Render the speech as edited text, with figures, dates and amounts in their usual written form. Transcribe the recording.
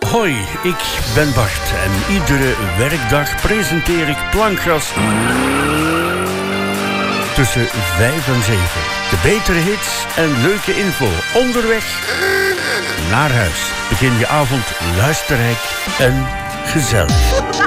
Hoi, ik ben Bart en iedere werkdag presenteer ik Plankgas tussen 5 en 7. De betere hits en leuke info onderweg naar huis. Begin je avond luisterrijk en gezellig.